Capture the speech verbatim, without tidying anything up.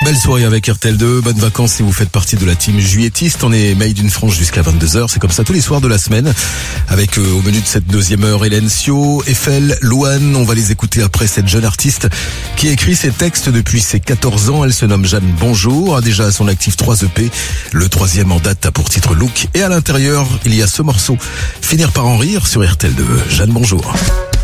Belle soirée avec R T L deux, bonnes vacances si vous faites partie de la team juillettiste. On est Made in France jusqu'à vingt-deux heures, c'est comme ça tous les soirs de la semaine. Avec euh, au menu de cette deuxième heure, Hélène Sio, Eiffel, Louane. On va les écouter après cette jeune artiste qui écrit ses textes depuis ses quatorze ans. Elle se nomme Jeanne Bonjour, a déjà à son actif trois E P. Le troisième en date a pour titre Look. Et à l'intérieur, il y a ce morceau, Finir par en rire sur R T L deux. Jeanne Bonjour.